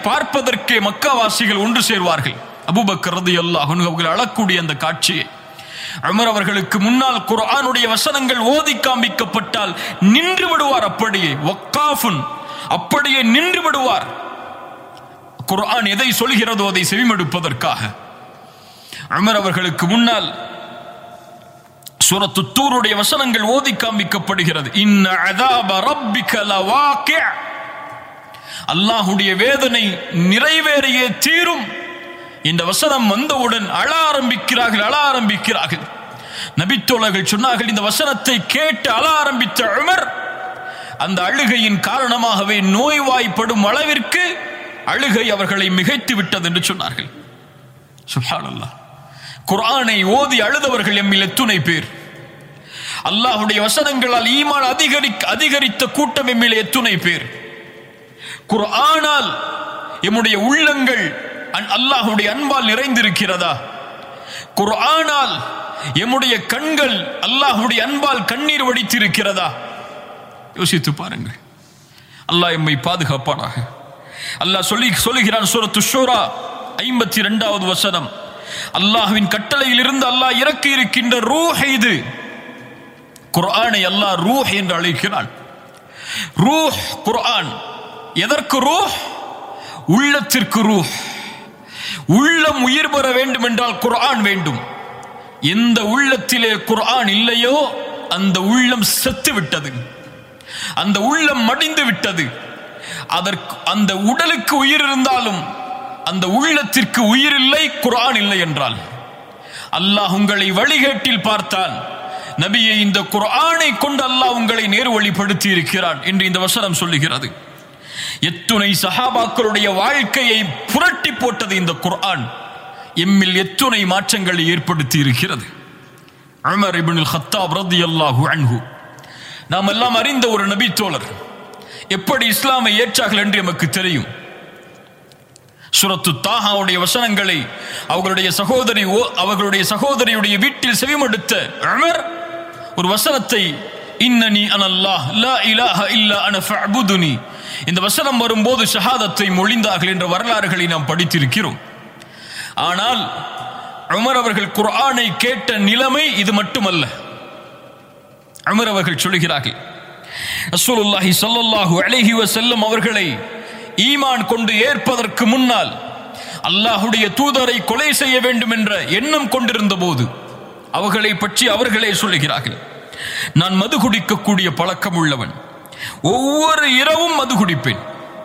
பார்ப்பதற்கே மக்காவாசிகள் ஒன்று சேர்வார்கள். அபூபக்கர் ரலியல்லாஹு அன்ஹு அவர்கள் அழக்கூடிய அந்த காட்சியை உமர் அவர்களுக்கு முன்னால் குர்ஆனுடைய வசனங்கள் ஓதி காண்பிக்கப்பட்டால் நின்று விடுவார். அப்படியே வக்காஃபுன், அப்படியே நின்று விடுவார். குர்ஆன் எதை சொல்கிறதோ அதை செவிமடுப்பதற்காக. உமர் அவர்களுக்கு முன்னால் சூரத்து தூருடைய வசனங்கள் ஓதி காண்பிக்கப்படுகிறது. இன்ன அஸாப ரப்பிக லவாகி', அல்லாஹ்வுடைய வேதனை நிறைவேறியே தீரும். இந்த வசனம் வந்தவுடன் அழ ஆரம்பிக்கிறார்கள். நபித்தோழர்கள் சொன்னார்கள், இந்த வசனத்தை கேட்டு அழ ஆரம்பித்த உமர் அந்த அழுகையின் காரணமாகவே நோய்வாய்ப்படும் அளவிற்கு அழுகை அவர்களை மிகைத்து விட்டது என்று சொன்னார்கள். சுப்ஹானல்லாஹ். குர்ஆனை ஓதி அழுதவர்கள் எம்மில் எத்துணை பேர்? அல்லாஹ்வுடைய வசனங்களால் ஈமான் அதிகரித்த கூட்டம் எம்மில் எத்துணை பேர்? குர்ஆனால் எம்முடைய உள்ளங்கள் அல்லாஹ்வுடைய அன்பால் நிறைந்திருக்கிறதா? குர்ஆனால் எம்முடைய கண்கள் அல்லாஹ்வுடைய அன்பால் கண்ணீர் வடித்திருக்கிறதா? யோசித்து பாருங்கள். அல்லாஹ் எம்மை பாதுகாப்பானாக. அல்லாஹ் சொல்லுகிறான் சூரத்து ஷூரா 52வது வசனம், அல்லாஹ்வின் கட்டளையில் இருந்து அல்லாஹ் இறக்கி இருக்கின்ற ரூஹ் இது. குர்ஆனை அல்லாஹ் ரூஹ் என்று அழைக்கிறான். ரூஹ் குர்ஆன். எதற்கு ரூஹ்? உள்ளத்திற்கு ரூஹ். உள்ளம் உயிர் பெற வேண்டும் என்றால் குர்ஆன் வேண்டும். எந்த உள்ளத்திலே குர்ஆன் இல்லையோ அந்த உள்ளம் செத்து விட்டது, அந்த உள்ளம் மடிந்து விட்டது. அந்த உடலுக்கு உயிர் இருந்தாலும் அந்த உள்ளத்திற்கு உயிர் இல்லை, குர்ஆன் இல்லை என்றால். அல்லாஹ் உங்களை வழிகேட்டில் பார்த்தான். நபியை இந்த குர்ஆனை கொண்டு அல்லாஹ் உங்களை நேர் வழிப்படுத்தி இருக்கிறான் என்று இந்த வசனம் சொல்லுகிறது. எத்துணை சஹாபாக்களுடைய வாழ்க்கையை புரட்டி போட்டது இந்த குர்ஆன். எம்மில் எத்துணை மாற்றங்களை ஏற்படுத்தி இருக்கிறது. உமர் இப்னுல் கத்தாப் ரலியல்லாஹு அன்ஹு, நாம் எல்லாம் அறிந்த ஒரு நபி தோழர், எப்படி இஸ்லாமை ஏற்றார்கள் என்று நமக்கு தெரியும். சூரத்து தாஹாவுடைய வசனங்களை அவர்களுடைய சகோதரியுடைய வீட்டில் செவிமடுத்த உமர் ஒரு வசனத்தை, இன்னனி அனல்லாஹ் லா இலாஹ இல்லா அன ஃபஅபுதுனி, இந்த வசனம் வரும்போது ஷஹாதத்தை மொழிந்தார்கள் என்ற வரலாறுகளை நாம் படித்திருக்கிறோம். ஆனால் உமர் அவர்கள் குர்ஆனை கேட்ட நிலைமை இது மட்டுமல்ல. உமர் அவர்கள் சொல்கிறார்கள், ரசூலுல்லாஹி ஸல்லல்லாஹு அலைஹி வஸல்லம் அவர்களை ஈமான் கொண்டு ஏற்பதற்கு முன்னால் அல்லாஹ்வுடைய தூதரை கொலை செய்ய வேண்டும் என்ற எண்ணம் கொண்டிருந்த போது அவர்களை பற்றி அவர்களே சொல்லுகிறார்கள், நான் மது குடிக்கக்கூடிய பழக்கம் உள்ளவன், ஒவ்வொரு இரவும் மது குடிப்பேன்,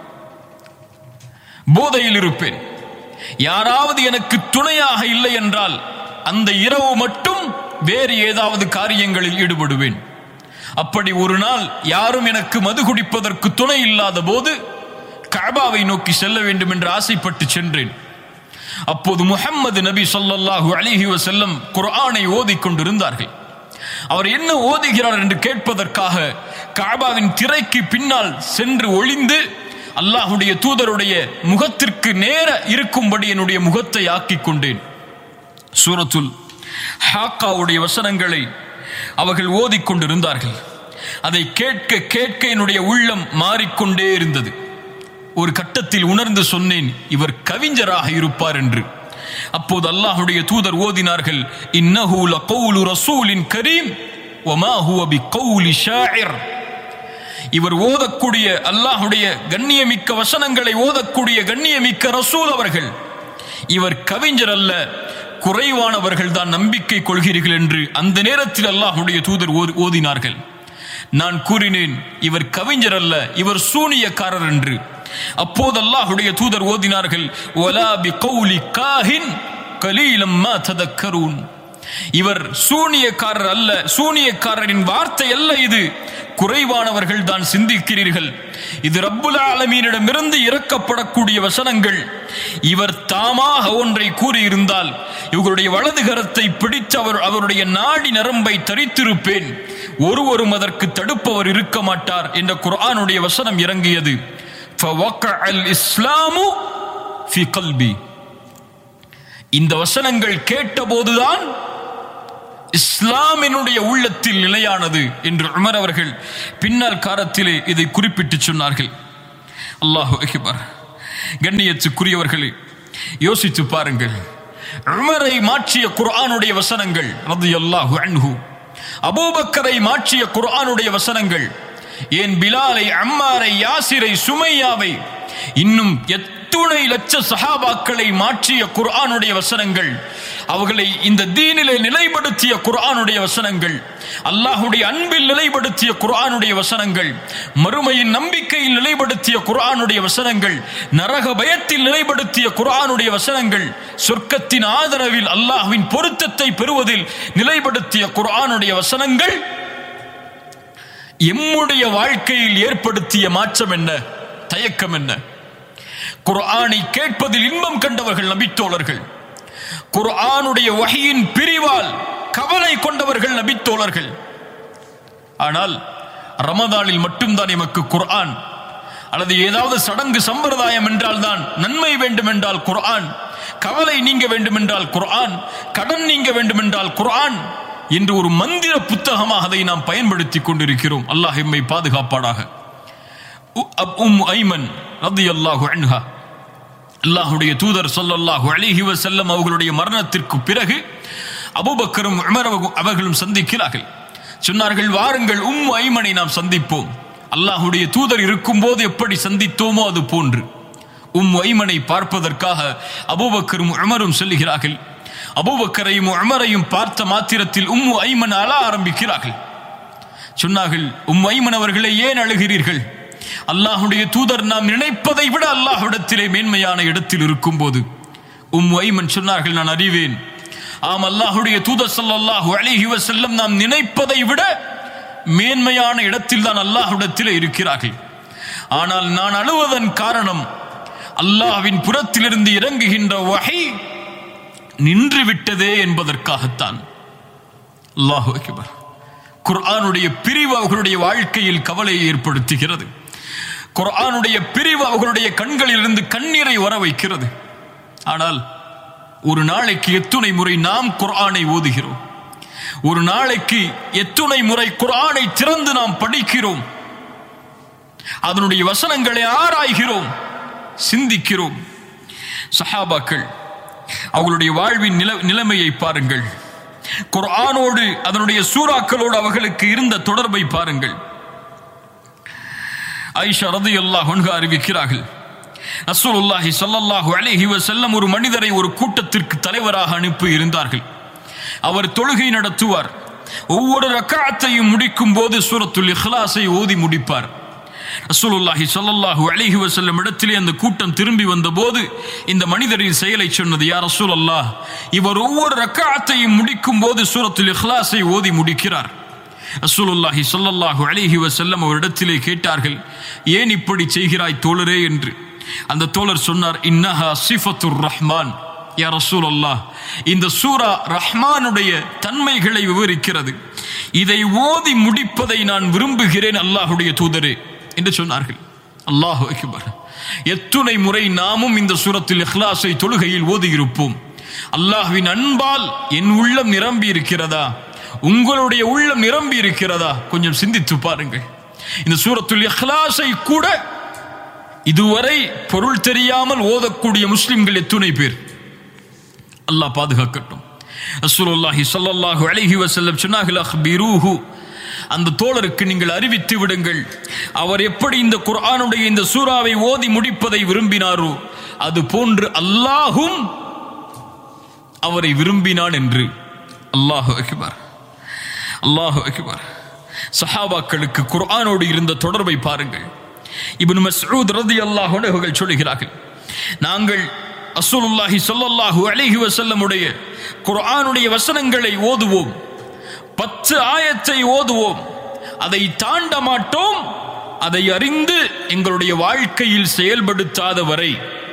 போதையில் இருப்பேன், யாராவது எனக்கு துணையாக இல்லை என்றால் அந்த இரவு மட்டும் வேறு ஏதாவது காரியங்களில் ஈடுபடுவேன். அப்படி ஒரு நாள் யாரும் எனக்கு மது குடிப்பதற்கு துணை இல்லாத போது கஅபாவை நோக்கி செல்ல வேண்டும் என்று ஆசைப்பட்டு சென்றேன். அப்போது முஹம்மது நபி ஸல்லல்லாஹு அலைஹி வஸல்லம் குர்ஆனை ஓதிக் கொண்டிருந்தார்கள். அவர் என்ன ஓதுகிறார் என்று கேட்பதற்காக கஅபாவின் திரைக்கு பின்னால் சென்று ஒளிந்து அல்லாஹ்வுடைய தூதருடைய முகத்திற்கு நேர இருக்கும்படி என்னுடைய முகத்தை ஆக்கிக் கொண்டேன். சூரத்துல் ஹாக்காவுடைய வசனங்களை அவர்கள் ஓதிக்கொண்டிருந்தார்கள். அதை கேட்க கேட்க என்னுடைய உள்ளம் மாறிக்கொண்டே இருந்தது. ஒரு கட்டத்தில் உணர்ந்து சொன்னேன், இவர் கவிஞராக இருப்பார் என்று. அப்போது அல்லாஹ்வுடைய தூதர் ஓதினார்கள், இன்னஹு லகௌலு ரசூலின் கரீம் வமா ஹுவ பிகௌலி ஷாஇர். இவர் ஓதக்கூடிய அல்லாஹ்வுடைய கண்ணியமிக்க வசனங்களை ஓதக்கூடிய கண்ணியமிக்க ரசூல் அவர்கள், இவர் கவிஞர் அல்ல, குறைவானவர்கள் தான் நம்பிக்கை கொள்கிறீர்கள் என்று அந்த நேரத்தில் அல்லாஹ்வுடைய தூதர் ஓதினார்கள். நான் கூறினேன், இவர் கவிஞர் அல்ல, இவர் சூனியக்காரர் என்று. அப்போது அல்லாஹ்வுடைய தூதர் ஓதினார்கள், வலா பிகௌலி காஹின் கலீலம் மா ததக்கரூன். இவர் சூனியக்காரர் அல்ல, சூனியக்காரரின் வார்த்தை அல்ல, இது குறைவானவர்கள் தான் சிந்திக்கிறீர்கள். இது ரப்புல் ஆலமீனிடமிருந்து இறக்கப்படக்கூடிய வசனங்கள். இவர் தாமாக ஒன்றை கூறியிருந்தால் இவர்களுடைய வலது கரத்தை பிடித்து அவருடைய நாடி நரம்பை தரித்திருப்பேன், ஒருவரும் அதற்கு தடுப்பவர் இருக்க மாட்டார் என்ற குர்ஆனுடைய வசனம் இறங்கியது. ஃபவகஅல் இஸ்லாமு ஃபி கல்பி. இந்த வசனங்கள் கேட்டபோதுதான் இஸ்லாமினுடைய உள்ளத்தில் நிலையானது என்று உமர் அவர்கள் பின்னால் காலத்திலே இதை குறிப்பிட்டு சொன்னார்கள். அல்லாஹு அக்பர். கண்ணியத்துக்குரியவர்களே, யோசித்து பாருங்கள். உமரை மாற்றிய குர்ஆனுடைய வசனங்கள் ரலியல்லாஹு அன்ஹு, அபூபக்கரை மாற்றிய குர்ஆனுடைய வசனங்கள், ஏன் பிலாலை, அம்மாரை, யாசிரை, சுமையாவை, இன்னும் எத்துணை லட்ச சஹாபாக்களை மாற்றிய குர்ஆனுடைய வசனங்கள், அவர்களை இந்த தீனிலே நிலைப்படுத்திய குர்ஆனுடைய வசனங்கள், அல்லாஹ்வுடைய அன்பில் நிலைப்படுத்திய குர்ஆனுடைய வசனங்கள், மறுமையின் நம்பிக்கையில் நிலைப்படுத்திய குர்ஆனுடைய வசனங்கள், நரக பயத்தில் நிலைப்படுத்திய குர்ஆனுடைய வசனங்கள், சொர்க்கத்தின் ஆதரவில் அல்லாஹ்வின் பொருத்தத்தை பெறுவதில் நிலைப்படுத்திய குர்ஆனுடைய வசனங்கள் எம்முடைய வாழ்க்கையில் ஏற்படுத்திய மாற்றம் என்ன, தயக்கம் என்ன? குர்ஆனை கேட்பதில் இன்பம் கண்டவர்கள் நபித்தோழர்கள், குர்ஆனுடைய வஹீயின் பிரிவால் கவலை கொண்டவர்கள் நபித்தோழர்கள். ஆனால் ரமதானில் மட்டும்தான் எமக்கு குர்ஆன், அல்லது ஏதாவது சடங்கு சம்பிரதாயம் என்றால் தான் நன்மை வேண்டும் என்றால் குர்ஆன், கவலை நீங்க வேண்டும் என்றால் குர்ஆன், கடன் நீங்க வேண்டும் என்றால் குர்ஆன் என்று ஒரு மந்திர புத்தகமாக அதை நாம் பயன்படுத்திக் கொண்டிருக்கிறோம். அல்லாஹ் எம்மை பாதுகாப்பாடாக. ஐமன் ரலியல்லாஹு அன்ஹா, அல்லாஹ்வுடைய தூதர் ஸல்லல்லாஹு அலைஹி வஸல்லம் அவர்களுடைய மரணத்திற்கு பிறகு அபூபக்கரும் உமர் அவர்களும் சந்திக்கிறார்கள். சொன்னார்கள், வாருங்கள் ஐமனை நாம் சந்திப்போம். அல்லாஹ்வுடைய தூதர் இருக்கும் போது எப்படி சந்தித்தோமோ அது போன்று ஐமனை பார்ப்பதற்காக அபூபக்கரும் உமரும் செல்கிறார்கள். அபூபக்கரையும் உமரையும் பார்த்த மாத்திரத்தில் ஐமன் அழ ஆரம்பிக்கிறார்கள். சொன்னார்கள், ஐமன் அவர்களை ஏன் அழுகிறீர்கள்? அல்லாஹ்வுடைய தூதர் நாம் நினைப்பதை விட அல்லாஹ்விடத்திலே மேன்மையான இடத்தில் இருக்கும் போது ஐமன் சொன்னார்கள், நான் அறிவேன். ஆம், அல்லாஹ்வுடைய தூதர் ஸல்லல்லாஹு அலைஹி வஸல்லம் நாம் நினைப்பதை விட மேன்மையான இடத்தில் தான் அல்லாஹ்விடத்திலே இருக்கிறார்கள். ஆனால் நான் அழுவதன் காரணம் அல்லாஹ்வின் புறத்திலிருந்து இறங்குகின்ற வஹி நின்று விட்டதே என்பதற்காகத்தான். அல்லாஹு அக்பர். குர்ஆனுடைய பிரிவு அவர்களுடைய வாழ்க்கையில் கவலையை ஏற்படுத்துகிறது. குர்ஆனுடைய பிரிவு அவர்களுடைய கண்களிலிருந்து கண்ணீரை வர வைக்கிறது. ஆனால் ஒரு நாளைக்கு எத்துணை முறை நாம் குர்ஆனை ஓதுகிறோம்? ஒரு நாளைக்கு எத்துணை முறை குர்ஆனை திறந்து நாம் படிக்கிறோம்? அதனுடைய வசனங்களை ஆராய்கிறோம், சிந்திக்கிறோம். சஹாபாக்கள் அவர்களுடைய வாழ்வின் நிலைமையை பாருங்கள். குர்ஆனோடு அதனுடைய சூறாக்களோடு அவர்களுக்கு இருந்த தொடர்பை பாருங்கள். ஆயிஷா ரலியல்லாஹு அன்ஹா அறிவிக்கிறார்கள், ரசூலுல்லாஹி ஸல்லல்லாஹு அலைஹி வஸல்லம் ஒரு மனிதரை ஒரு கூட்டத்திற்கு தலைவராக அனுப்பி இருந்தார்கள். அவர் தொழுகை நடத்துவார். ஒவ்வொரு ரக்அத்தையும் முடிக்கும் போது சூரத்துல் இக்லாஸை ஓதி முடிப்பார். ரசூலுல்லாஹி ஸல்லல்லாஹு அலைஹி வஸல்லம் இடத்திலே அந்த கூட்டம் திரும்பி வந்தபோது இந்த மனிதரின் செயலை சொன்னது, யா ரசூலல்லாஹ், இவர் ஒவ்வொரு ரக்அத்தையும் முடிக்கும் போது சூரத்துல் இக்லாஸை ஓதி முடிக்கிறார். ரசூலுல்லாஹி ஸல்லல்லாஹு அலைஹி வஸல்லம் அவரிடத்திலே கேட்டார்கள், ஏன் இப்படி செய்கிறாய் தோழரே என்று. அந்த தோழர் சொன்னார், இன்னஹா சிஃபத்துர் ரஹ்மான். யா ரசூலல்லாஹ், இந்த சூரா ரஹ்மானுடைய தன்மைகளை விவரிக்கிறது. இதை ஓதி முடிப்பதை நான் விரும்புகிறேன் அல்லாஹ்வுடைய தூதரே என்று சொன்னார்கள். அல்லாஹு அக்பர். எத்துணை முறை நாமும் இந்த சூரத்துல் இக்லாஸை தொழுகையில் ஓதி இருப்போம். அல்லாஹ்வின் அன்பால் என் உள்ளம் நிரம்பி இருக்கிறதா? உங்களுடைய உள்ளம் நிரம்பி இருக்கிறதா? கொஞ்சம் சிந்தித்து பாருங்கள். இந்த சூரத்துல் இக்லாஸை கூட இதுவரை பொருள் தெரியாமல் ஓதக்கூடிய முஸ்லிம்கள் எத்துணை பேர்? அல்லாஹ் பாதுகாக்கட்டும். ரசூலுல்லாஹி ஸல்லல்லாஹு அலைஹி வஸல்லம் சொன்னார்கள், அக்பிரூஹு, அந்த தோழருக்கு நீங்கள் அறிவித்து விடுங்கள், அவர் எப்படி இந்த குர்ஆனுடைய இந்த சூறாவை ஓதி முடிப்பதை விரும்பினாரோ அது போன்று அல்லாஹும் அவரை விரும்பினான் என்று. அல்லாஹு அக்பர், அல்லாஹு அக்பர். சஹாபாக்களுக்கு குர்ஆனோடு இருந்த தொடர்பை பாருங்கள். இப்னு மஸ்ஊத் ரலியல்லாஹு அன்ஹு அவர்கள் சொல்கிறார்கள், நாங்கள் ரசூலுல்லாஹி ஸல்லல்லாஹு அலைஹி வஸல்லம் உடைய குர்ஆனுடைய வசனங்களை ஓதுவோம், 10 ஆயத்தை ஓதுவோம், அதை தாண்ட மாட்டோம், அதை அறிந்து எங்களுடைய வாழ்க்கையில் செயல்படுத்தாத வரை.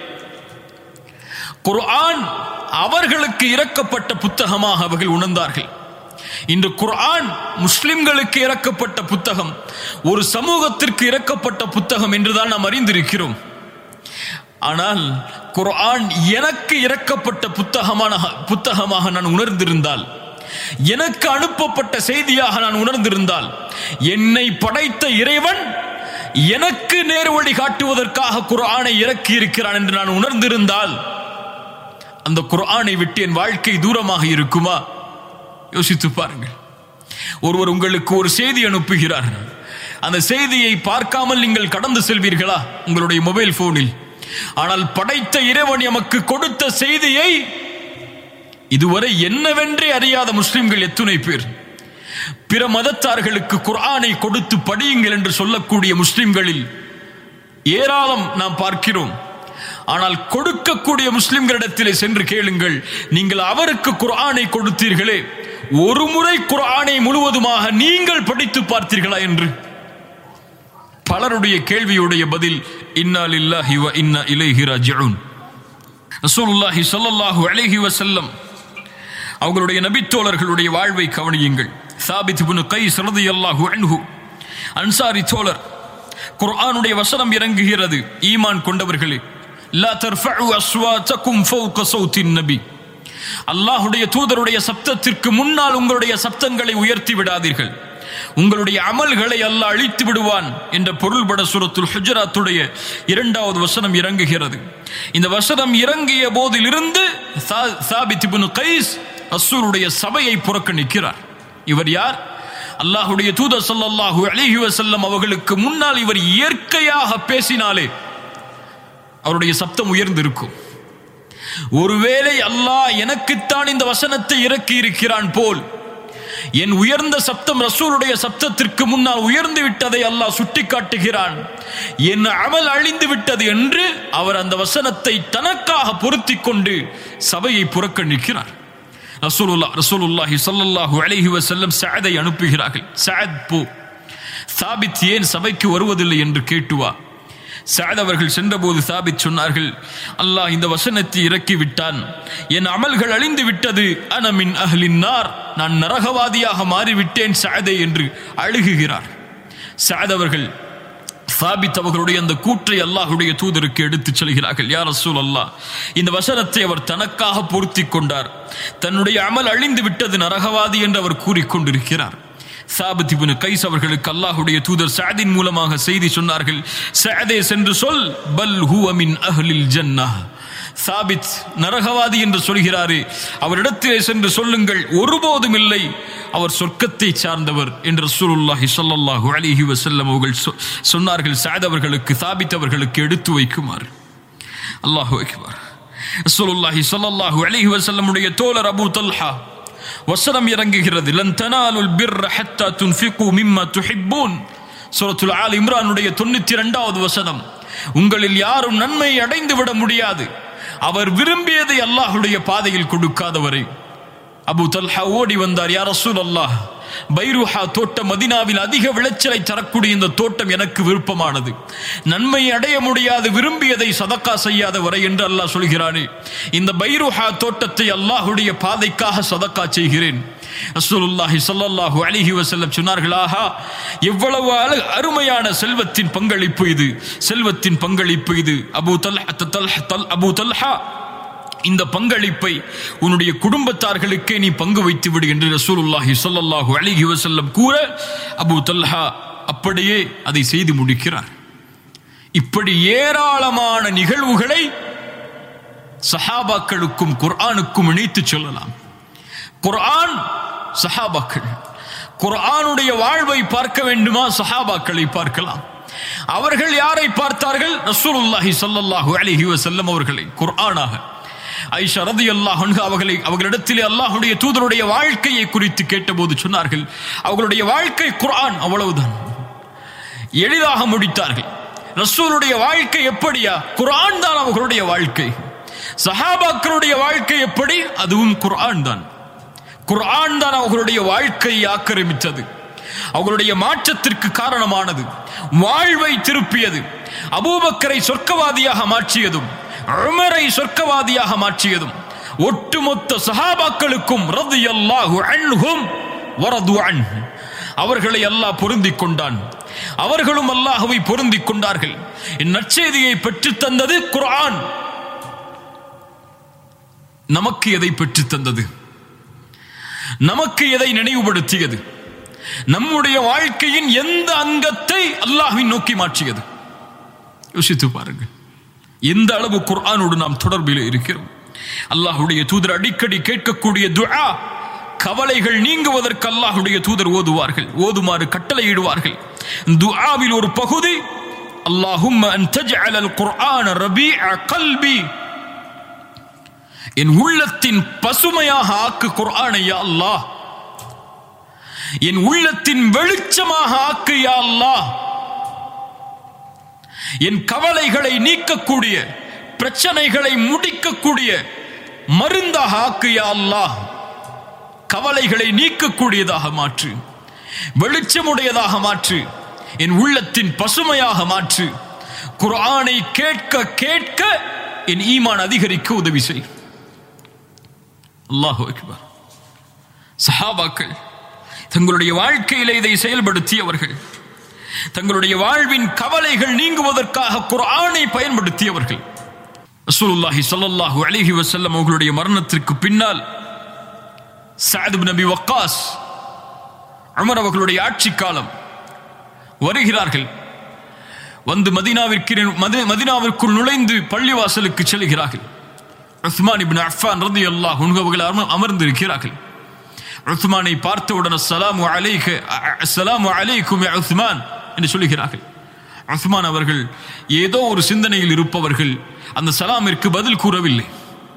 குர்ஆன் அவர்களுக்கு இறக்கப்பட்ட புத்தகமாக அவர்கள் உணர்ந்தார்கள். இன்று குர்ஆன் முஸ்லிம்களுக்கு இறக்கப்பட்ட புத்தகம், ஒரு சமூகத்திற்கு இறக்கப்பட்ட புத்தகம் என்றுதான் நாம் அறிந்திருக்கிறோம். ஆனால் குர்ஆன் எனக்கு இறக்கப்பட்ட புத்தகமாக நான் உணர்ந்திருந்தால், எனக்கு அனுப்பப்பட்ட செய்தியாக நான் உணர்ந்திருந்தால், என்னை படைத்த இறைவன் எனக்கு நேர் வழி காட்டுவதற்காக குர்ஆனை இறக்கி இருக்கிறான் என்று நான் உணர்ந்திருந்தால் அந்த குர்ஆனை விட்டு என் வாழ்க்கை தூரமாக இருக்குமா? யோசித்து பாருங்கள். ஒருவர் உங்களுக்கு ஒரு செய்தி அனுப்புகிறார். அந்த செய்தியை பார்க்காமல் நீங்கள் கடந்து செல்வீர்களா உங்களுடைய மொபைல் போனில்? ஆனால் படைத்த இறைவன் எமக்கு கொடுத்த செய்தியை இதுவரை என்னவென்றே அறியாத முஸ்லிம்கள் எத்துணை பேர்? பிற மதத்தார்களுக்கு குர்ஆனை கொடுத்து படியுங்கள் என்று சொல்லக்கூடிய முஸ்லிம்களில் ஏராளம் நாம் பார்க்கிறோம். ஆனால் கொடுக்கக்கூடிய முஸ்லிம்களிடத்திலே சென்று கேளுங்கள், நீங்கள் அவருக்கு குர்ஆனை கொடுத்தீர்களே, ஒரு முறை குர்ஆனை முழுவதுமாக நீங்கள் படித்து பார்த்தீர்களா என்று? பலருடைய கேள்வியுடைய பதில் இன்னா லில்லாஹி வ இன்னா இலைஹி ராஜிஊன். ரசூலுல்லாஹி ஸல்லல்லாஹு அலைஹி வஸல்லம் அவர்களுடைய நபித்தோழர்களுடைய வாழ்வை கவனியுங்கள். சாபித் இப்னு கைஸ் ரலியல்லாஹு அன்ஹு அன்சாரி தோழர். குர்ஆனுடைய வசனம் இறங்குகிறது, ஈமான் கொண்டவர்களே, லா தர்ஃபஉ அஸ்வாதகும் ஃபௌக ஸௌத்தின் நபி, அல்லாஹ்வுடைய தூதருடைய சப்தத்திற்கு முன்னால் உங்களுடைய சப்தங்களை உயர்த்தி விடாதீர்கள், உங்களுடைய அமல்களை அல்லாஹ் அழித்து விடுவான் என்ற பொருள்பட சூரத்துல் ஹுஜராத்துடைய 2வது வசனம் இறங்குகிறது. இந்த வசனம் இறங்கிய போதிலிருந்து சாபித் இப்னு கைஸ் ரசூலுடைய சபையை புறக்கணிக்கிறார். இவர் யார்? அல்லாஹ்வுடைய தூதர் ஸல்லல்லாஹு அலைஹி வஸல்லம் அவர்களுக்கு முன்னால் இவர் இயற்கையாக பேசினாலே அவருடைய சப்தம் உயர்ந்திருக்கும். ஒருவேளை அல்லாஹ் எனக்குத்தான் இந்த வசனத்தை இறக்கி இருக்கிறான் போல் என் உயர்ந்த சப்தம் ரசூலுடைய சப்தத்திற்கு முன்னால் உயர்ந்து விட்டதை அல்லாஹ் சுட்டிக்காட்டுகிறான், என் அமல் அழிந்து விட்டது என்று அவர் அந்த வசனத்தை தனக்காக பொருத்தி கொண்டு சபையை புறக்கணிக்கிறார். ரசூலுல்லாஹி ஸல்லல்லாஹு அலைஹி வஸல்லம் சஅதை அனுப்புகிறார்கள். சஅத் போ, சாபித் ஏன் சபைக்கு வருவதில்லை என்று கேட்டுவா. சஅத் அவர்கள் சென்றபோது சாபித் சொன்னார்கள், அல்லாஹ் இந்த வசனத்தை இறக்கி விட்டான், என் அமல்கள் அழிந்து விட்டது, அன மின் அஹ்லின் நார், நான் நரகவாதியாக மாறிவிட்டேன் சஅதே என்று அழுகுகிறார். சஅத் அவர்கள் சாபித் அவர்களுடைய அந்த கூற்றை அல்லாஹ்வுடைய தூதருக்கு எடுத்துச் செல்கிறார்கள். யா ரசூலல்லாஹ், இந்த வசனத்தை அவர் தனக்காக பொருத்தி கொண்டார், தன்னுடைய அமல் அழிந்து விட்டது, நரகவாதி என்று அவர் கூறிக்கொண்டிருக்கிறார். சாபித் இப்னு கைஸ் அவர்களுக்கு அல்லாஹ்வுடைய தூதர் சஅதின் மூலமாக செய்தி சொன்னார்கள், சஅதே சென்று சொல், பல் ஹுவ மின் அஹ்லில் ஜன்னஹ், சாபித் நரகவாதி என்று சொல்கிறாரே, அவரிடத்திலே சென்று சொல்லுங்கள், ஒருபோதும் இல்லை, அவர் சொர்க்கத்தை சார்ந்தவர் என்று ரசூலுல்லாஹி ஸல்லல்லாஹு அலைஹி வஸல்லம் அவர்கள் சொன்னார்கள். சஅத் அவர்களுக்கு, சாபித் அவர்களுக்கு எடுத்து வைக்குமாறு. அல்லாஹு அக்பர். ரசூலுல்லாஹி ஸல்லல்லாஹு அலைஹி வஸல்லம் உடைய தோழர் அபூ தல்ஹா வசனம் இறங்குகிறது, லன் தனாலுல் பிர்ர ஹத்தா துன்ஃபிகு மிம்மா துஹிப்பூன். சூரத்துல் ஆல் இம்ரானுடைய 92வது வசனம். உங்களில் யாரும் நன்மை அடைந்து விட முடியாது அவர் விரும்பியதை அல்லாஹ்வுடைய பாதையில் கொடுக்காதவரை. அபூ தல்ஹா ஓடி வந்தார், யா ரசூலல்லாஹ், பைருஹா தோட்டம் மதீனாவில் அதிக விளைச்சலை தரக்கூடிய இந்த தோட்டம் எனக்கு விருப்பமானது, நன்மை அடைய முடியாது விரும்பியதை சதக்கா செய்யாத வரை என்று அல்லாஹ் சொல்கிறானே, இந்த பைருஹா தோட்டத்தை அல்லாஹ்வுடைய பாதைக்காக சதக்கா செய்கிறேன். ரசூலுல்லாஹி ஸல்லல்லாஹு அலைஹி வஸல்லம் சொன்னார்கள், ஆஹா, எவ்வளவு அருமையான செல்வத்தின் பங்களிப்பு இது, செல்வத்தின் பங்களிப்பு இது. அபூ தல்ஹா, இந்த பங்களிப்பை உன்னுடைய குடும்பத்தார்களுக்கே நீ பங்கு வைத்து விடு என்று ரசூலுல்லாஹி ஸல்லல்லாஹு அலைஹி வஸல்லம் கூற, அபூ தல்ஹா அப்படியே அதை செய்து முடிக்கிறார். இப்படி ஏராளமான நிகழ்வுகளை சஹாபாக்களுக்கும் குர்ஆனுக்கும் இணைத்து சொல்லலாம். குர்ஆன், சஹாபாக்கள். குர்ஆனுடைய வாழ்வை பார்க்க வேண்டுமா? சஹாபாக்களை பார்க்கலாம். அவர்கள் யாரை பார்த்தார்கள்? ரசூலுல்லாஹி ஸல்லல்லாஹு அலைஹி வஸல்லம் அவர்களை குர்ஆனாக. ஆயிஷா ரலியல்லாஹு அன்ஹா அவர்களிடத்திலே அல்லாஹ்வுடைய தூதருடைய வாழ்க்கையை குறித்து கேட்டபோது சொன்னார்கள், அவர்களுடைய வாழ்க்கை குர்ஆன், அவ்வளவுதான். எளிதாக முடித்தார்கள். ரசூலுடைய வாழ்க்கை எப்படியா? குர்ஆன் தான் அவர்களுடைய வாழ்க்கை. சஹாபாக்களுடைய வாழ்க்கை எப்படி? அதுவும் குர்ஆன் தான். குர்ஆன் தான் அவர்களுடைய வாழ்க்கையை ஆக்கிரமித்தது, அவர்களுடைய மாற்றத்திற்கு காரணமானது, வாழ்வை திருப்பியது, அபூபக்கரை சொர்க்கவாதியாக மாற்றியதும், உமரை சொர்க்கவாதியாக மாற்றியதும், ஒட்டுமொத்த சஹாபாக்களுக்கும் ரலியல்லாஹு அன்ஹும் வரது அன்ஹு, அவர்களை அல்லாஹ் பொருந்திக் கொண்டான், அவர்களும் அல்லாஹ்வை பொருந்திக் கொண்டார்கள். நற்செய்தியை பெற்றுத் தந்தது குர்ஆன். நமக்கு எதை பெற்றுத் தந்தது? நமக்கு எதை நினைவுபடுத்தியது? நம்முடைய வாழ்க்கையின் எந்த அங்கத்தை அல்லாஹ்வை நோக்கி மாற்றியது? யோசித்து பாருங்கள். எந்த அளவு குர்ஆனோடு நாம் தொடர்பில் இருக்கிறோம். அல்லாஹ்வுடைய தூதர் அடிக்கடி கேட்கக்கூடிய துஆ, கவலைகள் நீங்குவதற்கு அல்லாஹ்வுடைய தூதர் ஓதுமாறு கட்டளையிடுவார்கள். துஆவில் ஒரு பகுதி, அல்லாஹும்ம அன் தஜ்அலல் குர்ஆன ரபீஅ கல்பி, என் உள்ளத்தின் பசுமையாக ஆக்கு குர்ஆனை யா அல்லாஹ், என் உள்ளத்தின் வெளிச்சமாக ஆக்கு யா அல்லாஹ், என் கவலைகளை நீக்கக்கூடிய, பிரச்சனைகளை முடிக்கக்கூடிய மருந்தாக ஆக்கு யா அல்லாஹ். கவலைகளை நீக்கக்கூடியதாக மாற்று, வெளிச்சமுடையதாக மாற்று, என் உள்ளத்தின் பசுமையாக மாற்று. குர்ஆனை கேட்க கேட்க என் ஈமான் அதிகரிக்க உதவி செய். அல்லாஹு அக்பர். சஹாபாக்கள் தங்களுடைய வாழ்க்கையிலே இதை செயல்படுத்தியவர்கள். தங்களுடைய வாழ்வின் கவலைகள் நீங்குவதற்காக குர்ஆனை பயன்படுத்தியவர்கள். ரசூலுல்லாஹி ஸல்லல்லாஹு அலைஹி வஸல்லம் அவர்களுடைய மரணத்திற்கு பின்னால் சஅத் இப்னு அபி வக்காஸ், உமர் அவர்களுடைய ஆட்சி காலம் வருகிறார்கள். வந்து மதீனாவிற்குள் நுழைந்து பள்ளிவாசலுக்கு செல்கிறார்கள். உஸ்மான் இப்னு அஃபான் ரலியல்லாஹு அன்ஹு அவர்கள் அமர்ந்திருக்கிறார்கள். உஸ்மானை பார்த்தவுடன் அஸ்ஸலாமு அலைக்கும் யா உஸ்மான் என்று சொல்கிறார்கள். உஸ்மான் அவர்கள் ஏதோ ஒரு சிந்தனையில் இருப்பவர்கள் அந்த சலாமிற்கு பதில் கூறவில்லை.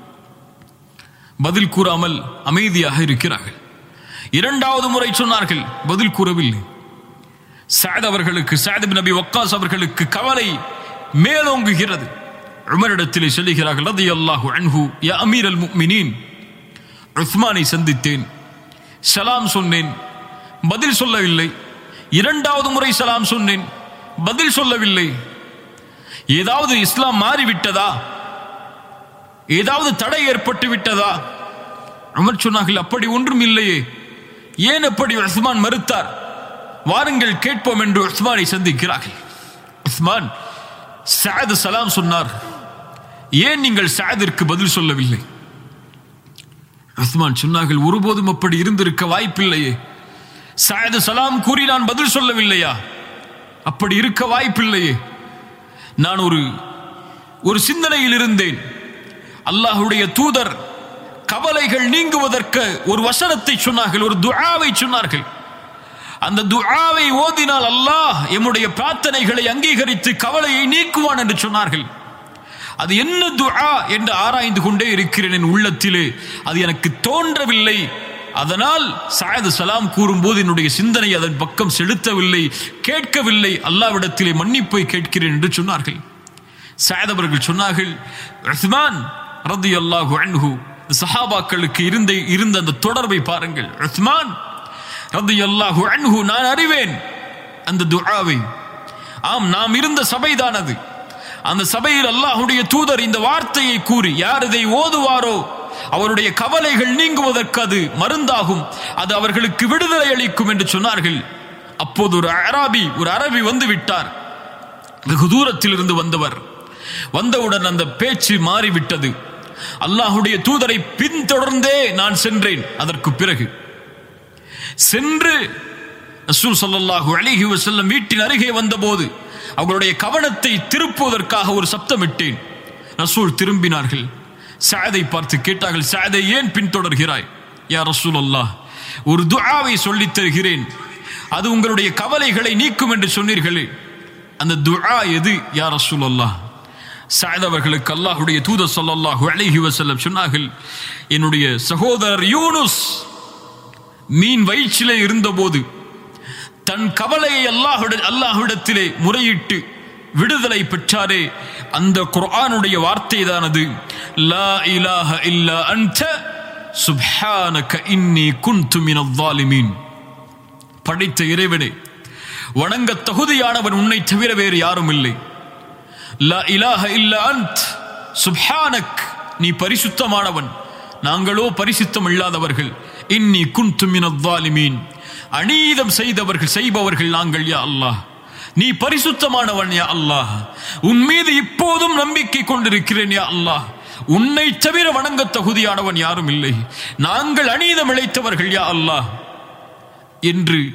பதில் கூறாமல் அமைதியாக இருக்கிறார்கள். இரண்டாவது முறை சொன்னார்கள், பதில் கூறவில்லை. சஅத் இப்னு அபி வக்காஸ் அவர்களுக்கு கவலை மேலோங்குகிறது. உமரிடத்தில் சொல்லுகிறார்கள், ரலியல்லாஹு அன்ஹு, யா அமீரல் முஃமினீன், உஸ்மானை சந்தித்தேன், சலாம் சொன்னேன், பதில் சொல்லவில்லை. இரண்டாவது முறை சலாம் சொன்னேன், பதில் சொல்லவில்லை. ஏதாவது இஸ்லாம் மாறிவிட்டதா? ஏதாவது தடை ஏற்பட்டு விட்டதா? உமர் சொன்னார்கள், அப்படி ஒன்றும் இல்லையே. ஏன் அப்படி உஸ்மான் மறுத்தார்? வாருங்கள் கேட்போம் என்று உஸ்மானை சந்திக்கிறார்கள். உஸ்மான், சஅத் சலாம் சொன்னார், ஏன் நீங்கள் சஅதிற்கு பதில் சொல்லவில்லை? உஸ்மான் சொன்னார்கள், ஒருபோதும் அப்படி இருந்திருக்க வாய்ப்பில்லையே. சஅத் சலாம் கூறி நான் பதில் சொல்லவில்லையா? அப்படி இருக்க வாய்ப்பில்லையே. நான் ஒரு சிந்தனையில் இருந்தேன். அல்லாஹ்வுடைய தூதர் கவலைகள் நீங்குவதற்கு ஒரு வசனத்தை சொன்னார்கள், ஒரு துஆவை சொன்னார்கள். அந்த துஆவை ஓதினால் அல்லாஹ் எம்முடைய பிரார்த்தனைகளை அங்கீகரித்து கவலையை நீக்குவான் என்று சொன்னார்கள். அது என்ன துஆ என்று ஆராய்ந்து கொண்டே இருக்கிறேன். என் உள்ளத்திலே அது எனக்கு தோன்றவில்லை. அதனால் சஅத் சலாம் கூறும்போது என்னுடைய சிந்தனை அதன் பக்கம் செலுத்தவில்லை, கேட்கவில்லை. அல்லாஹ்விடத்திலே மன்னிப்பை கேட்கிறேன் என்று சொன்னார்கள். சஅத் அவர்கள் சொன்னார்கள், உஸ்மான் ரலியல்லாஹு அன்ஹு, சஹாபாக்களுக்கு இருந்த அந்த தொடர்பை பாருங்கள். உஸ்மான் ரலியல்லாஹு அன்ஹு, நான் அறிவேன் அந்த துஆவை. ஆம், நாம் இருந்த சபைதான் அது. அந்த சபையில் அல்லாஹ்வுடைய தூதர் இந்த வார்த்தையை கூறி, யார் இதை ஓதுவாரோ அவருடைய கவலைகள் நீங்குவதற்கு அது மருந்தாகும், அது அவர்களுக்கு விடுதலை அளிக்கும் என்று சொன்னார்கள். அப்போது ஒரு அரபி வந்து விட்டார். வெகு தூரத்தில் இருந்து வந்தவுடன் அந்த பேச்சு மாறிவிட்டது. அல்லாஹ்வுடைய தூதரை பின்தொடர்ந்தே நான் சென்றேன். அதற்கு பிறகு சென்று ரசூல் ஸல்லல்லாஹு அலைஹி வஸல்லம் வீட்டின் அருகே வந்தபோது அவர்களுடைய கவனத்தை திருப்புவதற்காக ஒரு சப்தமிட்டேன். ரசூல் திரும்பினார்கள். சஅதை பார்த்து கேட்டார்கள், சஅதை ஏன் பின்தொடர்கிறாய்? யா ரசூலல்லாஹ், ஒரு துஆவை சொல்லித் தருகிறேன், அது உங்களுடைய கவலைகளை நீக்கும் என்று சொன்னீர்களே, அந்த துஆ எது யா ரசூலல்லாஹ்? சஅத் அவர்களுக்கு அல்லாஹ்வுடைய தூதர் ஸல்லல்லாஹு அலைஹி வஸல்லம் சொன்னார்கள், என்னுடைய சகோதரர் யூனுஸ் மீன் வயிற்றிலே இருந்தபோது தன் கவலையை அல்லாஹ்விடத்திலே முறையிட்டு விடுதலை பெற்றாரே, அந்த குர்ஆனுடைய வார்த்தை தானது. லா இலாஹ இல்லா அன்த சுப்ஹானக இன்னி குன்து மினல் ஸாலிமீன். படைத்த இறைவனே, வணங்க தகுதியானவன் உன்னை தவிர வேறு யாரும் இல்லை. லா இலாஹ இல்லா அன்த் சுப்ஹானக், நீ பரிசுத்தமானவன், நாங்களோ பரிசுத்தம் இல்லாதவர்கள். இன்னி குன்து மினல் ஸாலிமீன், அநீதம் செய்பவர்கள் நாங்கள் யா அல்லாஹ். நீ பரிசுத்தமானவன் யா அல்லாஹ், உன் மீது இப்போதும் நம்பிக்கை கொண்டிருக்கிறேன் யா அல்லாஹ். உன்னை தவிர வணங்க தகுதியானவன் யாரும் இல்லை, நாங்கள் அநீதம் இழைத்தவர்கள் யா அல்லாஹ் என்று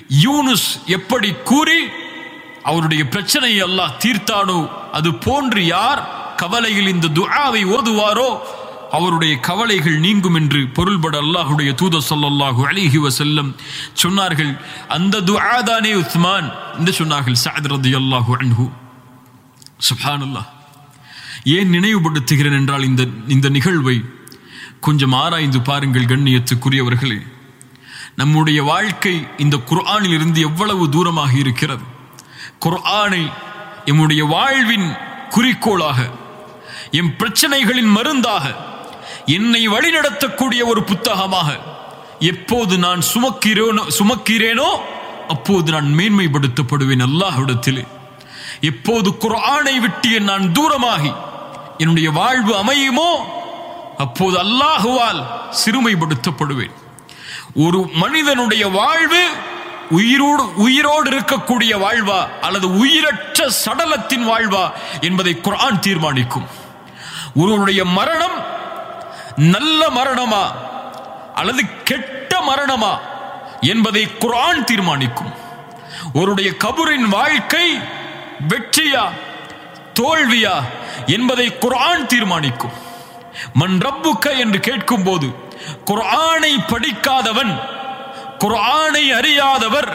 யூனுஸ் எப்படி கூறி அவருடைய பிரச்சனையை அல்லாஹ் தீர்த்தானோ அது போன்று யார் கவலையில் இந்த துஆவை ஓதுவாரோ அவருடைய கவலைகள் நீங்கும் என்று பொருள்பட அல்லாஹ்வுடைய தூதர் ஸல்லல்லாஹு அலைஹி வஸல்லம் சொன்னார்கள். அந்த துஆ தானே உஸ்மான் என்று சொன்னார்கள். சஅத் ரலியல்லாஹு அன்ஹு. சுப்ஹானல்லாஹ். ஏன் நினைவுபடுத்துகிறேன் என்றால் இந்த நிகழ்வை கொஞ்சம் ஆராய்ந்து பாருங்கள் கண்ணியத்துக்குரியவர்களே. நம்முடைய வாழ்க்கை இந்த குர்ஆனில் இருந்து எவ்வளவு தூரமாக இருக்கிறது. குர்ஆனை எம்முடைய வாழ்வின் குறிக்கோளாக, எம் பிரச்சனைகளின் மருந்தாக, என்னை வழிநடத்தக்கூடிய ஒரு புத்தகமாக எப்போது நான் சுமக்கிறேனோ அப்போது நான் மேன்மைப்படுத்தப்படுவேன் அல்லாஹ்விடத்திலே. எப்போது குர்ஆனை விட்டு நான் தூரமாகி என்னுடைய வாழ்வு அமையுமோ அப்போது அல்லாஹுவால் சிறுமைப்படுத்தப்படுவேன். ஒரு மனிதனுடைய வாழ்வு உயிரோடு இருக்கக்கூடிய வாழ்வா அல்லது உயிரற்ற சடலத்தின் வாழ்வா என்பதை குர்ஆன் தீர்மானிக்கும். ஒருவருடைய மரணம் நல்ல மரணமா அல்லது கெட்ட மரணமா என்பதை குர்ஆன் தீர்மானிக்கும். ஒருவருடைய கபரின் வாழ்க்கை வெற்றியா தோல்வியா என்பதை குர்ஆன் தீர்மானிக்கும். மன் ரப்புக்க என்று கேட்கும் போது குர்ஆனை படிக்காதவன், குர்ஆனை அறியாதவர்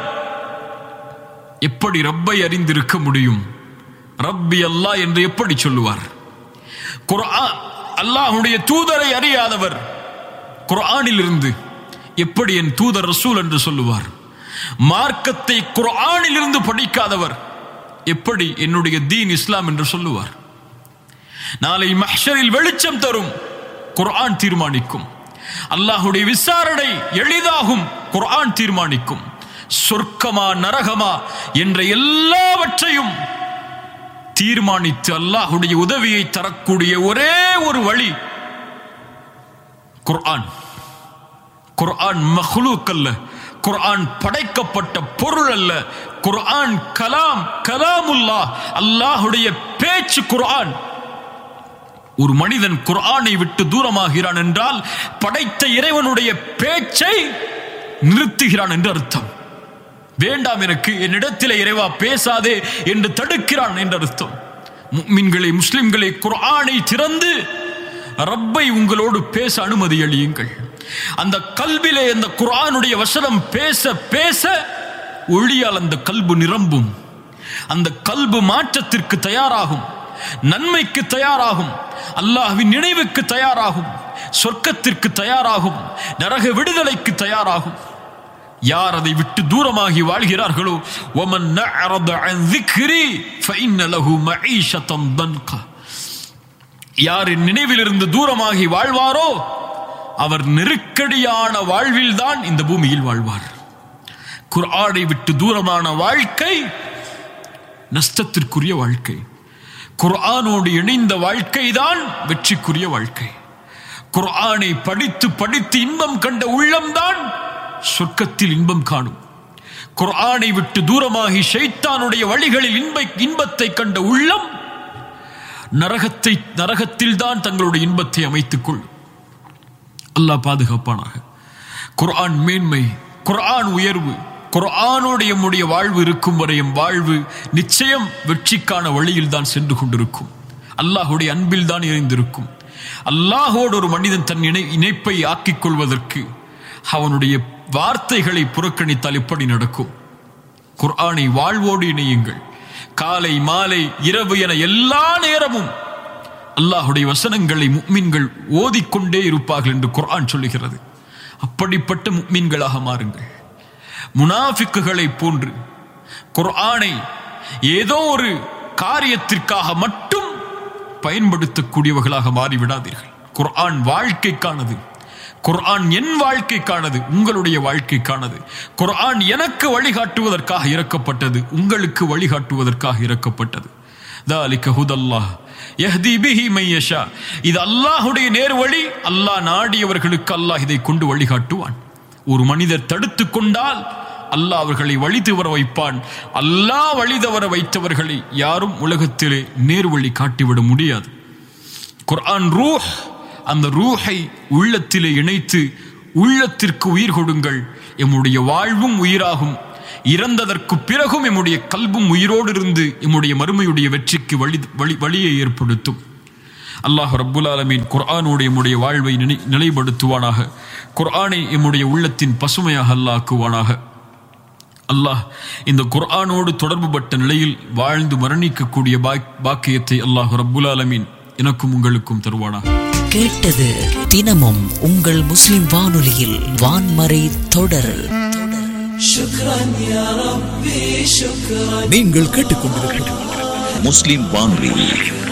எப்படி ரப்பை அறிந்திருக்க முடியும்? ரப்பி அல்லாஹ் என்று எப்படி சொல்லுவார்? குர்ஆன் அல்லாஹ்வுடைய தூதரை அறியாதவர் குர்ஆனில் இருந்து எப்படி என் தூதர் ரசூல் என்று சொல்லுவார்? மார்க்கத்தை குர்ஆனில் இருந்து படிக்காதவர் எப்படி என்னுடைய தீன் இஸ்லாம் என்று சொல்லுவார்? நாளை மஹ்ஷரில் வெளிச்சம் தரும் குர்ஆன் தீர்மானிக்கும். அல்லாஹ்வுடைய விசாரணை எளிதாகும் குர்ஆன் தீர்மானிக்கும். சொர்க்கமா நரகமா என்ற எல்லாவற்றையும் தீர்மானித்து அல்லாஹ்வுடைய உதவியை தரக்கூடிய ஒரே ஒரு வழி குர்ஆன். குர்ஆன் மக்லூக் அல்ல, குர்ஆன் படைக்கப்பட்ட பொருள் அல்ல. குர்ஆன் கலாமுல்லாஹ், அல்லாஹ்வுடைய பேச்சு குர்ஆன். ஒரு மனிதன் குர்ஆனை விட்டு தூரமாகிறான் என்றால் படைத்த இறைவனுடைய பேச்சை நிறுத்துகிறான் என்று அர்த்தம். வேண்டாம் எனக்கு, என்னிடத்திலே இறைவா பேசாதே என்று தடுக்கிறான் என்று அர்த்தம். முஃமின்களே, முஸ்லிம்களே, குர்ஆனை திறந்து ரப்பை உங்களோடு பேச அனுமதி அளியுங்கள். அந்த கல்விலே அந்த குர்ஆனுடைய வசனம் பேச பேச ஒளியால் அந்த கல்பு நிரம்பும். அந்த கல்பு மாற்றத்திற்கு தயாராகும், நன்மைக்கு தயாராகும், அல்லாஹ்வின் நினைவுக்கு தயாராகும், சொர்க்கத்திற்கு தயாராகும், நரக விடுதலைக்கு தயாராகும். யார் அதை விட்டு தூரமாகி வாழ்கிறார்களோ வமன் நஅரத அன் ذிக்ரி ஃபஇன்ன லஹு மஈஷத்தன் தன்கா, யார் நினைவிலிருந்து தூரமாகி வாழ்வாரோ அவர் நெருக்கடியான வாழ்வில்தான் இந்த பூமியில் வாழ்வார். குர்ஆனை விட்டு தூரமான வாழ்க்கை நஷ்டத்திற்குரிய வாழ்க்கை. குர்ஆனோடு இணைந்த வாழ்க்கை தான் வெற்றிக்குரிய வாழ்க்கை. குர்ஆனை படித்து படித்து இன்பம் கண்ட உள்ளம்தான் சொர்க்கத்தில் இன்பம் காணும். குர்ஆனை விட்டு தூரமாகி ஷைத்தானுடைய வழிகளில் இன்பத்தை கண்ட உள்ளம் நரகத்தில் தான் தங்களுடைய இன்பத்தை அமைத்துக் கொள்ளும். அல்லாஹ் பாதுகாப்பானாக. குர்ஆன் மேன்மை, குர்ஆன் உயர்வு. குர்ஆனோடு நம்முடைய வாழ்வு இருக்கும் வரை எம் வாழ்வு நிச்சயம் வெற்றிக்கான வழியில் தான் சென்று கொண்டிருக்கும். அல்லாஹ்வுடைய அன்பில் தான் இணைந்திருக்கும். அல்லாஹோடு ஒரு மனிதன் தன் இணைப்பை ஆக்கிக் கொள்வதற்கு அவனுடைய வார்த்தைகளை புறக்கணித்தால் எப்படி நடக்கும்? குர்ஆனை வாழ்வோடு இணையுங்கள். காலை மாலை இரவு என எல்லா நேரமும் அல்லாஹ்வுடைய வசனங்களை முஃமின்கள் ஓதிக்கொண்டே இருப்பார்கள் என்று குர்ஆன் சொல்லுகிறது. அப்படிப்பட்ட முஃமின்களாக மாறுங்கள். முனாஃபிக்குகளை போன்று குர்ஆனை ஏதோ ஒரு காரியத்திற்காக மட்டும் பயன்படுத்தக்கூடியவர்களாக மாறிவிடாதீர்கள். குர்ஆன் வாழ்க்கைக்கானது. குர்ஆன் என் வாழ்க்கைக்கானது, உங்களுடைய வாழ்க்கைக்கானது. குர்ஆன் எனக்கு வழிகாட்டுவதற்காக இறக்கப்பட்டது, உங்களுக்கு வழிகாட்டுவதற்காக இறக்கப்பட்டது. ذَلِكَ هُدَى اللَّهِ يَهْدِي بِهِ مَن يَشَاءُ. இது அல்லாஹ்வுடைய நேர்வழி. அல்லாஹ் நாடியவர்களுக்கு அல்லாஹ் இதை கொண்டு வழிகாட்டுவான். ஒரு மனிதர் தடுத்து கொண்டால் அல்லாஹ் அவர்களை வழி தவற வைப்பான். அல்லாஹ் வழி தவற வைத்தவர்களை யாரும் உலகத்திலே நேர்வழி காட்டிவிட முடியாது. குர்ஆன் ரூஹ். அந்த ரூஹை உள்ளத்திலே இணைத்து உள்ளத்திற்கு உயிர் கொடுங்கள். எம்முடைய வாழ்வும் உயிராகும், இறந்ததற்கு பிறகும் எம்முடைய கல்பும் உயிரோடு இருந்து எம்முடைய மறுமையுடைய வெற்றிக்கு வழியை ஏற்படுத்தும். அல்லாஹ் ரப்புல் ஆலமீன் குர்ஆனோடு எம்முடைய வாழ்வை நிலைப்படுத்துவானாக. குர்ஆனை எம்முடைய உள்ளத்தின் பசுமையாக அல்லாஹ் ஆக்குவானாக. அல்லாஹ் இந்த குர்ஆனோடு தொடர்புபட்ட நிலையில் வாழ்ந்து மரணிக்கக்கூடிய பாக்கியத்தை அல்லாஹ் ரப்புல் ஆலமீன் எனக்கும் உங்களுக்கும் தருவானாக. கேட்டது தினமும் உங்கள் முஸ்லிம் வானொலியில் வான்மறை தொடர். நீங்கள் கேட்டுக்கொண்டிருப்பது முஸ்லிம் வானொலி.